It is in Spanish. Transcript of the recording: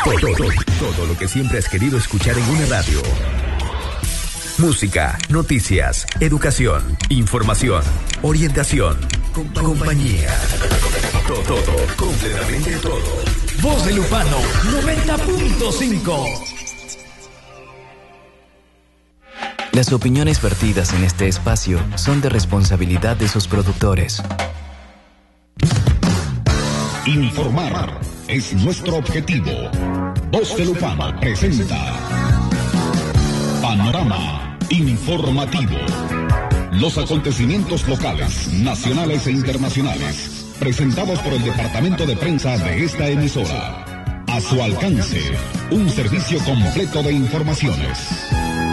Todo lo que siempre has querido escuchar en una radio. Música, noticias, educación, información, orientación, compañía. Todo, completamente todo. Voz de Lupano 90.5. Las opiniones vertidas en este espacio son de responsabilidad de sus productores. Informar es nuestro objetivo. Voz de Lupano presenta Panorama Informativo. Los acontecimientos locales, nacionales e internacionales, presentados por el Departamento de Prensa de esta emisora. A su alcance, un servicio completo de informaciones.